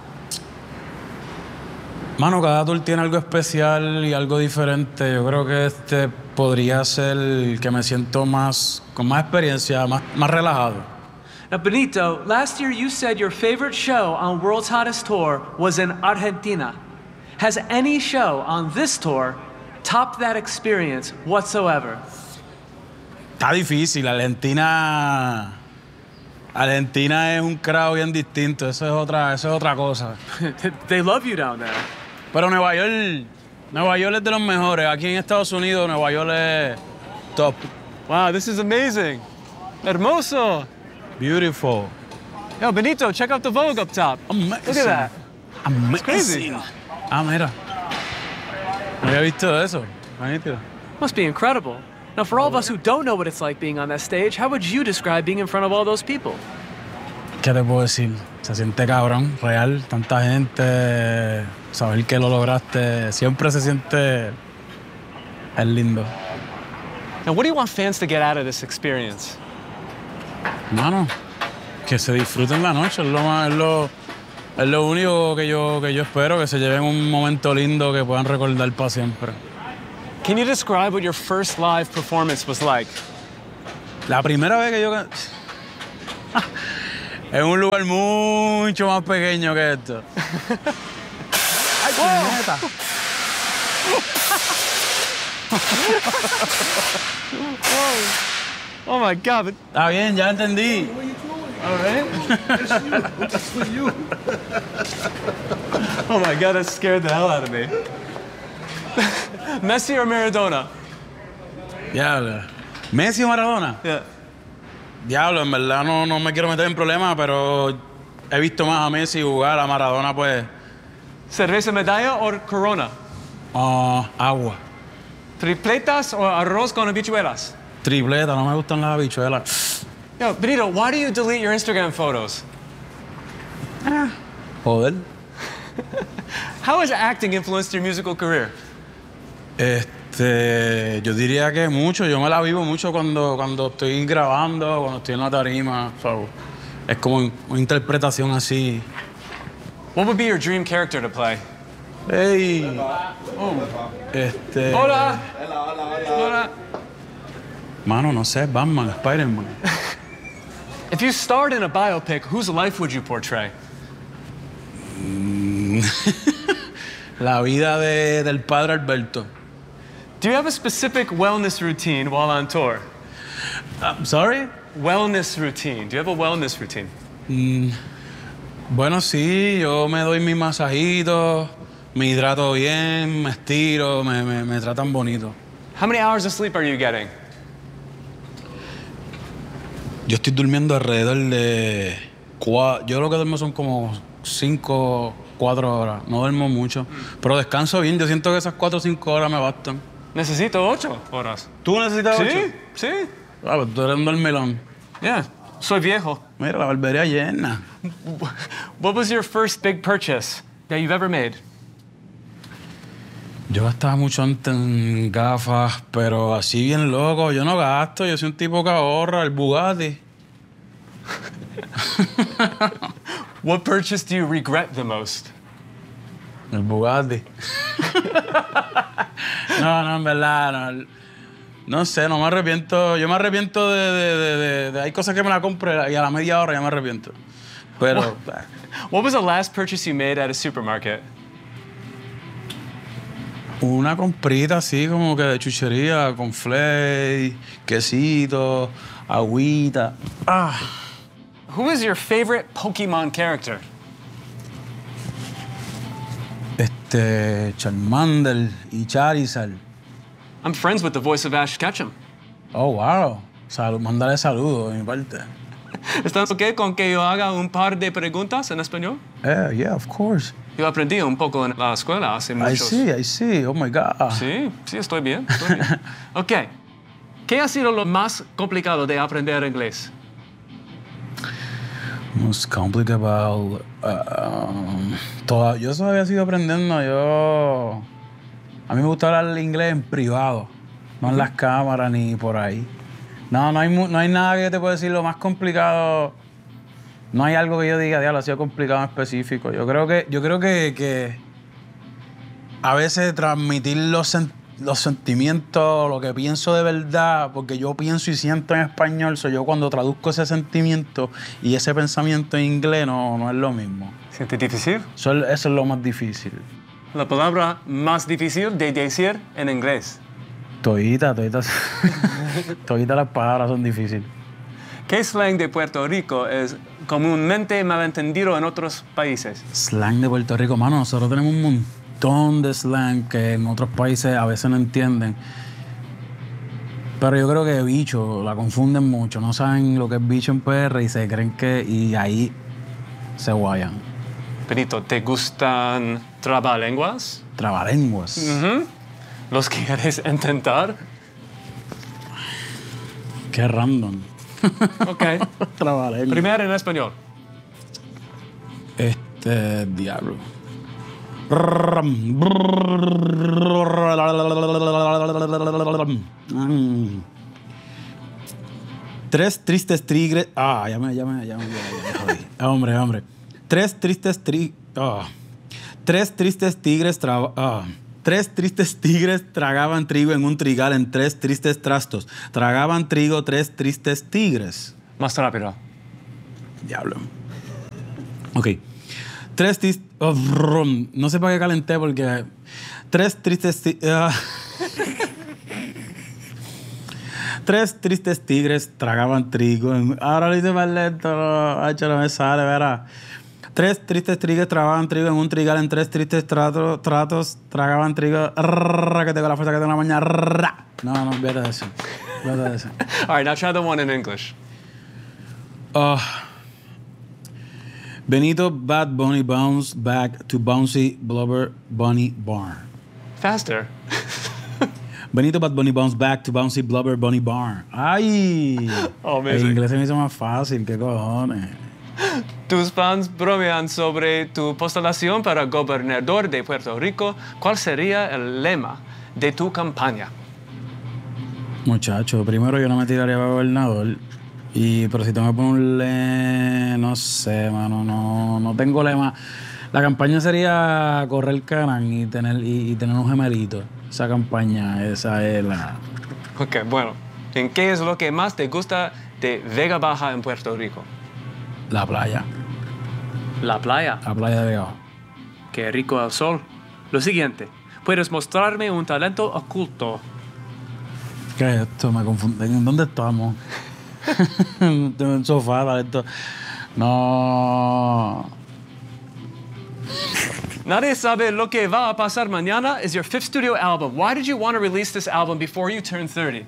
Mano, cada tour tiene algo especial y algo diferente. Yo creo que este podría ser el que me siento con más experiencia, más relajado. Now, Benito, last year you said your favorite show on World's Hottest Tour was in Argentina. Has any show on this tour topped that experience whatsoever? Está difícil. Argentina es un crowd bien distinto. Eso es otra cosa. They love you down there. Pero Nueva York es de los mejores. Aquí en Estados Unidos, Nueva York es top. Wow, this is amazing. Hermoso. Beautiful. Yo, Benito, check out the Vogue up top. Amazing. Look at that. Amazing. It's crazy. Mira. No había visto eso. Magnífico. Must be incredible. Now, for all of us who don't know what it's like being on that stage, how would you describe being in front of all those people? ¿Qué te puedo decir? Se siente cabrón, real, tanta gente, saber que lo lograste, siempre se siente, es lindo. Now, what do you want fans to get out of this experience? Mano, que se disfruten la noche, es lo único que yo espero, que se lleven un momento lindo que puedan recordar para siempre. Can you describe what your first live performance was like? La primera vez que yo en un lugar mucho más pequeño que esto. ¡Ay, puñeta! Oh my God. Está bien, ya entendí. All right. Oh my God, that scared the hell out of me. Messi or Maradona? Diablo. ¿Messi o Maradona? Yeah. Diablo, en verdad no me quiero meter en problemas, pero he visto más a Messi jugar, a Maradona pues... ¿Cerveza medalla o Corona? Agua. ¿Tripletas o arroz con habichuelas? Tripleta, no me gustan las habichuelas. Yo, Benito, why do you delete your Instagram photos? Joder. How has acting influenced your musical career? Yo diría que mucho. Yo me la vivo mucho cuando estoy grabando, cuando estoy en la tarima. So, es como una interpretación así. What would be your dream character to play? Hey. Hola. Hola. Mano, no sé, Batman, Spider-Man. If you starred in a biopic, whose life would you portray? La vida del padre Alberto. Do you have a specific wellness routine while on tour? I'm sorry? Wellness routine. Do you have a wellness routine? Bueno, sí, yo me doy mis masajitos, me hidrato bien, me estiro, me tratan bonito. How many hours of sleep are you getting? Yo estoy durmiendo alrededor de... Yo lo que duermo son como 5, 4 horas. No duermo mucho, pero descanso bien. Yo siento que esas 4 o 5 horas me bastan. Necesito 8 horas. ¿Tú necesitas 8? Sí. Ah, pues tú eres un dormilón. Yeah, soy viejo. Mira, la barbería llena. What was your first big purchase that you've ever made? Yo gastaba mucho antes en gafas, pero así bien loco. Yo no gasto, yo soy un tipo que ahorra, el Bugatti. What purchase do you regret the most? El Bugatti. No, en verdad, no. No sé, no me arrepiento. Yo me arrepiento de hay cosas que me la compré y a la media hora ya me arrepiento. Pero... What was the last purchase you made at a supermarket? Una comprita así como que de chuchería, con flake, quesito, agüita. Who is your favorite Pokemon character? Charmander y Charizard. I'm friends with the voice of Ash Ketchum. Oh, wow. Mándale saludos de mi parte. ¿Estás ok con que yo haga un par de preguntas en español? Yeah, of course. Yo aprendí un poco en la escuela hace muchos... I see. Oh, my God. Sí, estoy bien. Ok. ¿Qué ha sido lo más complicado de aprender inglés? Most complicated yo todavía sigo aprendiendo. A mí me gusta hablar inglés en privado, no en las cámaras ni por ahí. No hay nada que te pueda decir lo más complicado. No hay algo que yo diga, diablo, ha sido complicado en específico. Yo creo que a veces transmitir los sentimientos, lo que pienso de verdad, porque yo pienso y siento en español, yo cuando traduzco ese sentimiento y ese pensamiento en inglés no es lo mismo. ¿Sientes difícil? Eso es lo más difícil. La palabra más difícil de decir en inglés. Toditas las palabras son difíciles. ¿Qué slang de Puerto Rico es comúnmente malentendido en otros países? Slang de Puerto Rico, mano, nosotros tenemos un montón de slang que en otros países a veces no entienden. Pero yo creo que bicho la confunden mucho, no saben lo que es bicho en PR y se creen y ahí se guayan. Benito, ¿te gustan trabalenguas? Trabalenguas. ¿Los quieres intentar? Qué random. Ok. Trabalenguas. Primero en español. Diablo. 3 tristes tigres... ya me jodí. Hombre. 3 tristes tigres tragaban trigo en un trigal en 3 tristes trastos. Tragaban trigo 3 tristes tigres. Más rápido. Diablo. Ok. No sé para qué calenté porque... 3 tristes... 3 tristes tigres tragaban trigo. Ahora lo hice más lento. No me sale, verá. 3 tristes tigres tragaban trigo en un trigal en 3 tristes tratos tragaban trigo. Que tengo la fuerza que tengo en la mañana. No, olvídate de eso. All right, now try the one in English. Benito Bad Bunny bounced back to Bouncy Blubber Bunny Barn. Faster. Benito Bad Bunny bounced back to Bouncy Blubber Bunny Barn. ¡Ay! Oh, amazing. El inglés se me hizo más fácil, ¿qué cojones? Tus fans bromean sobre tu postulación para gobernador de Puerto Rico. ¿Cuál sería el lema de tu campaña? Muchacho, primero yo no me tiraría para gobernador. Pero si tengo que ponerle... No sé, mano, no tengo lema. La campaña sería correr Canán y tener un gemelito. Esa campaña, esa es la... Ok, bueno. ¿En qué es lo que más te gusta de Vega Baja en Puerto Rico? La playa. ¿La playa? La playa de Vega Baja. Qué rico el sol. Lo siguiente. ¿Puedes mostrarme un talento oculto? ¿Qué es esto? Me confundí. ¿En dónde estamos? En un sofá, talento. No... Nadie sabe lo que va a pasar mañana is your 5th studio album. Why did you want to release this album before you turned 30?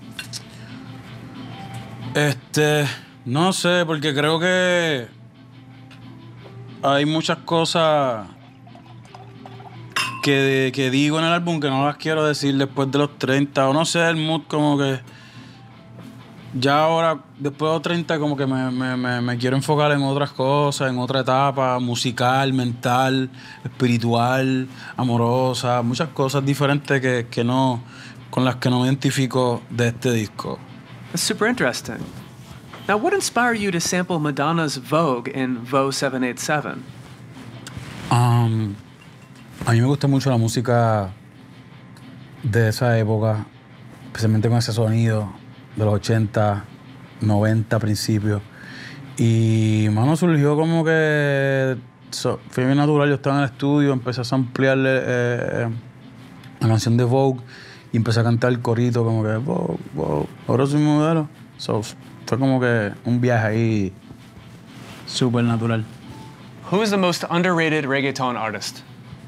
No sé, porque creo que hay muchas cosas que digo en el álbum que no las quiero decir después de los 30, o no sé, el mood como que ya ahora, después de los 30, como que me quiero enfocar en otras cosas, en otra etapa musical, mental, espiritual, amorosa, muchas cosas diferentes que no, con las que no me identifico de este disco. That's super interesting. Now, what inspired you to sample Madonna's Vogue in Vogue 787? A mí me gusta mucho la música de esa época, especialmente con ese sonido de los 80, 90 principios. Y, mano, surgió como que... fue bien natural, yo estaba en el estudio, empecé a ampliarle la canción de Vogue y empecé a cantar el corito como que Vogue, Vogue, ahora soy modelo. Fue como que un viaje ahí súper natural. Who is the most underrated reggaeton artist?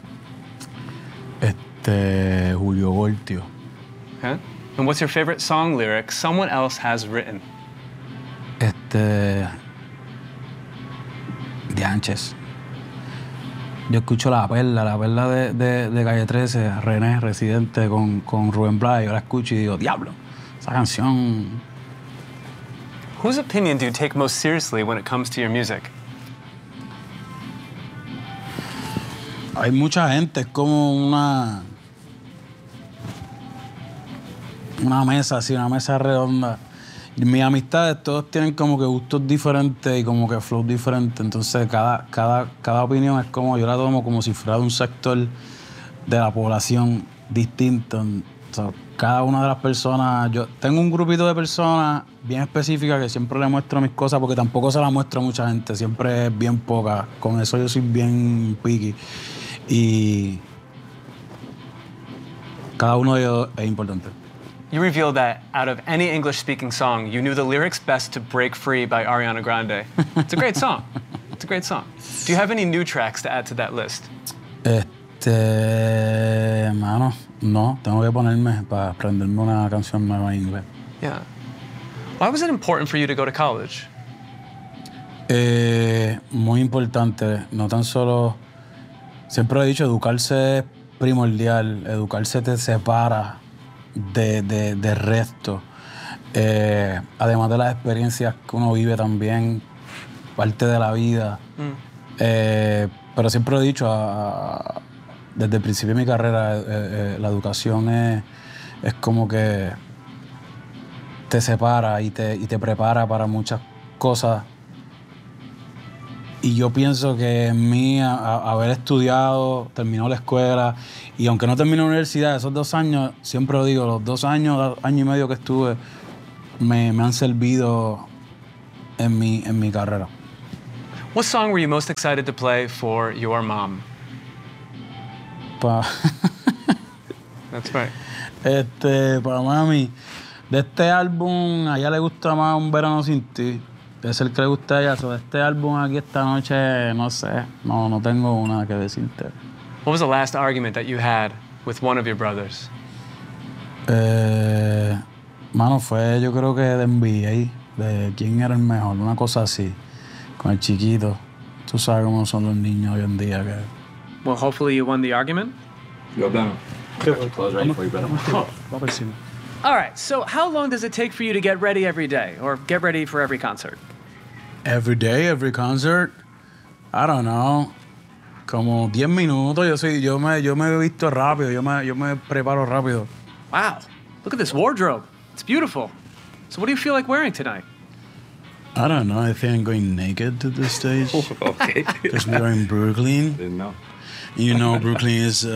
Julio Voltio. Okay. And what's your favorite song lyric someone else has written? Dianches. Yo escucho La Perla de Calle 13, René, Residente, con Rubén Blades. Yo la escucho y digo, diablo, esa canción. Whose opinion do you take most seriously when it comes to your music? Hay mucha gente, es como una mesa así, una mesa redonda. Y mis amistades todos tienen como que gustos diferentes y como que flow diferentes. Entonces cada opinión es como, yo la tomo como si fuera de un sector de la población distinto. Entonces, cada una de las personas, yo tengo un grupito de personas bien específicas que siempre le muestro mis cosas porque tampoco se las muestro a mucha gente, siempre es bien poca. Con eso yo soy bien picky. Y cada uno de ellos es importante. You revealed that out of any English-speaking song, you knew the lyrics best to Break Free by Ariana Grande. It's a great song. It's a great song. Do you have any new tracks to add to that list? Mano, no. Tengo que ponerme para aprenderme una canción nueva en inglés. Yeah. Why was it important for you to go to college? Muy importante. No tan solo... Siempre he dicho, educarse es primordial. Educarse te separa de resto. Además de las experiencias que uno vive también, parte de la vida. Pero siempre he dicho, desde el principio de mi carrera, la educación es como que te separa y te prepara para muchas cosas. Y yo pienso que en mí, haber estudiado, terminó la escuela, y aunque no terminé la universidad, esos 2 años, siempre lo digo, los 2 año y medio que estuve, me han servido en mi carrera. What song were you most excited to play for your mom? That's right. Para mami, de este álbum, a ella le gusta más Un Verano Sin Ti. Es el que le gusta a ella. De este álbum aquí esta noche, no sé. No tengo una que decirte. What was the last argument that you had with one of your brothers? Mano, fue yo creo que de NBA, de quién era el mejor, una cosa así, con el chiquito. Tú sabes cómo son los niños hoy en día. Que... Well, hopefully you won the argument. Go down. Close right for you, brother. All right, so how long does it take for you to get ready every day, or get ready for every concert? Every day, every concert, I don't know, como 10 minutos. Yo me he visto rápido, yo me preparo rápido. Wow, look at this wardrobe. It's beautiful. So what do you feel like wearing tonight? I don't know, I think I'm going naked to the stage. Okay. Because we're in Brooklyn. Didn't know. You know, Brooklyn is...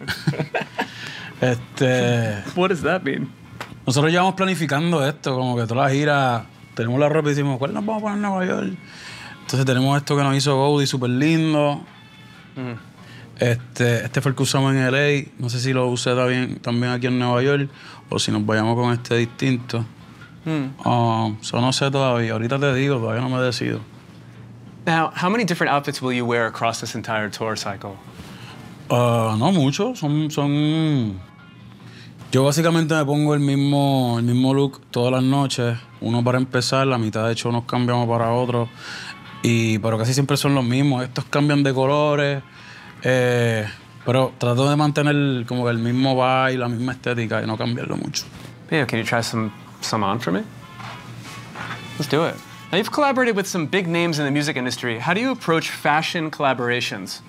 What does that mean? Nosotros llevamos planificando esto, como que toda la gira, tenemos la ropa y decimos, ¿cuál nos vamos a poner en Nueva York? Entonces tenemos esto que nos hizo Goldie, súper lindo. Este fue el que usamos en LA. No sé si lo usé también aquí en Nueva York o si nos vayamos con este distinto. No sé todavía. Ahorita te digo, todavía no me decido. Now, how many different outfits will you wear across this entire tour cycle? No mucho. Yo básicamente me pongo el mismo look todas las noches. Uno para empezar, la mitad de hecho nos cambiamos para otro. Pero casi siempre son los mismos. Estos cambian de colores. Pero trato de mantener como que el mismo vibe, la misma estética y no cambiarlo mucho. Yeah, can you try some on for me? Let's do it. Now, you've collaborated with some big names in the music industry. How do you approach fashion collaborations?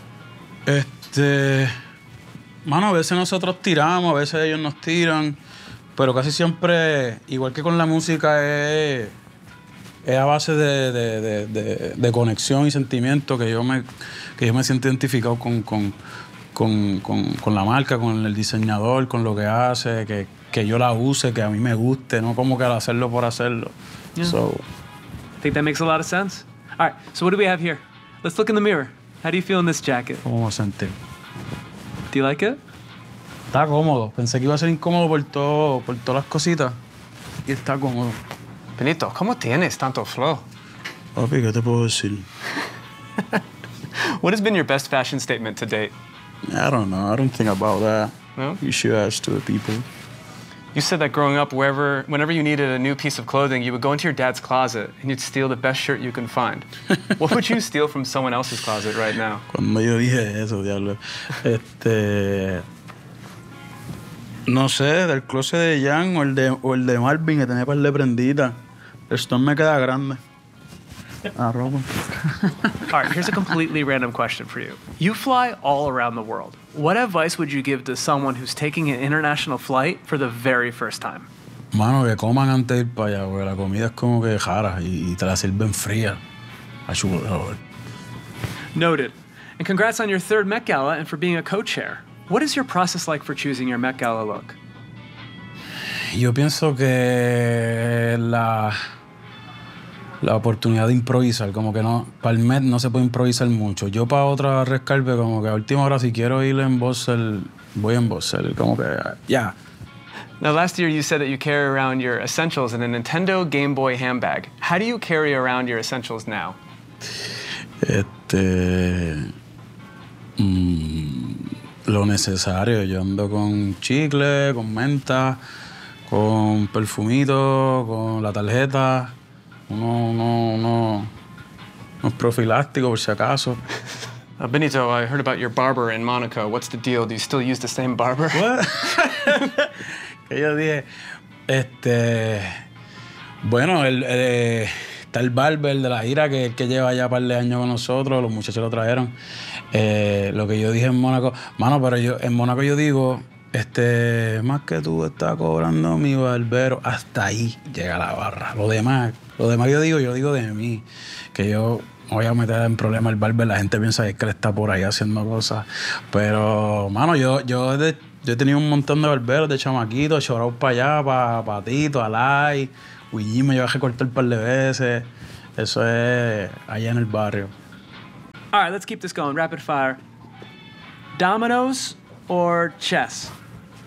Mano, a veces nosotros tiramos, a veces ellos nos tiran, pero casi siempre, igual que con la música, es a base de conexión y sentimiento que yo me siento identificado con la marca, con el diseñador, con lo que hace, que yo la use, que a mí me guste, no como que al hacerlo por hacerlo. Yeah. So, think that makes a lot of sense? All right, so what do we have here? Let's look in the mirror. How do you feel in this jacket? ¿Cómo me sentí? Do you like it? Está cómodo. Pensé que iba a ser incómodo por todas las cositas. Y está cómodo. Benito, ¿cómo tienes tanto flow? Papi, ¿qué te puedo decir? What has been your best fashion statement to date? I don't know. I don't think about that. No? You should ask to the people. You said that growing up, whenever you needed a new piece of clothing, you would go into your dad's closet and you'd steal the best shirt you can find. What would you steal from someone else's closet right now? Cuando yo dije eso, diablo. No sé, del closet de Jan o el de Marvin, que tenía par de prenditas. El Stone me queda grande. Ropa. All right, here's a completely random question for you. You fly all around the world. What advice would you give to someone who's taking an international flight for the very first time? Mano, que coman antes de ir para allá, porque la comida es como que jara y te la sirven fría. Noted. And congrats on your 3rd Met Gala and for being a co-chair. What is your process like for choosing your Met Gala look? Yo pienso que la oportunidad de improvisar, como que no, para el Met no se puede improvisar mucho. Yo para otra Red Carpet, como que a última hora si quiero ir en Bossel, voy en Bossel, como que ya. Now, last year you said that you carry around your essentials in a Nintendo Game Boy handbag. How do you carry around your essentials now? Lo necesario. Yo ando con chicle, con menta, con perfumito, con la tarjeta. Unos profilácticos por si acaso. Benito, I heard about your barber in Monaco. What's the deal? Do you still use the same barber? What? Que yo dije, bueno, está el barber de la gira que lleva ya un par de años con nosotros, los muchachos lo trajeron. Lo que yo dije en Mónaco, mano, pero en Mónaco yo digo, Más que tú estás cobrando mi barbero. Hasta ahí llega la barra. Lo demás yo digo de mí. Que yo voy a meter en problema el barber. La gente piensa que él está por ahí haciendo cosas. Pero, mano, yo he tenido un montón de barberos de chamaquitos, chorados para allá, para Tito, Alay. Uy, me lleva a recortar un par de veces. Eso es allá en el barrio. All right, let's keep this going. Rapid fire. Dominoes or chess?